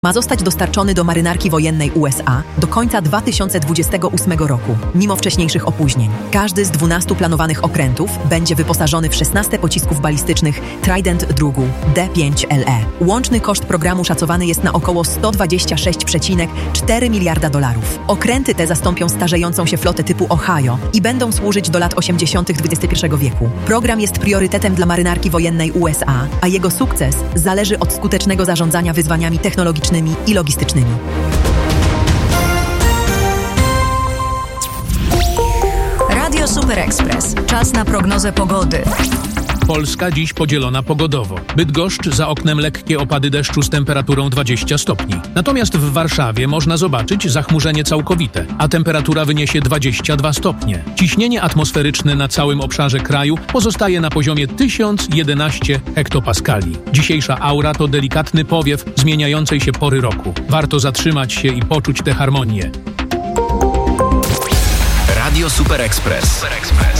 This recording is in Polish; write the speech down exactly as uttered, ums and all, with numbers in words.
ma zostać dostarczony do marynarki wojennej U S A do końca dwa tysiące dwudziestego ósmego roku, mimo wcześniejszych opóźnień. Każdy z dwunastu planowanych okrętów będzie wyposażony w szesnaście pocisków balistycznych Trident dwa D pięć L E. Łączny koszt programu szacowany jest na około sto dwadzieścia sześć przecinek cztery miliarda dolarów. Okręty te zastąpią starzejącą się flotę typu Ohio i będą służyć do lat osiemdziesiątych dwudziestego pierwszego wieku. Program jest priorytetem dla marynarki wojennej U S A, a jego sukces zależy od skutecznego zarządzania wyzwaniami technologicznymi i logistycznymi. Radio Super Express. Czas na prognozę pogody. Polska dziś podzielona pogodowo. Bydgoszcz, za oknem lekkie opady deszczu z temperaturą dwadzieścia stopni. Natomiast w Warszawie można zobaczyć zachmurzenie całkowite, a temperatura wyniesie dwadzieścia dwa stopnie. Ciśnienie atmosferyczne na całym obszarze kraju pozostaje na poziomie tysiąc jedenaście hektopaskali. Dzisiejsza aura to delikatny powiew zmieniającej się pory roku. Warto zatrzymać się i poczuć tę harmonię. Radio Super Express. Super Express.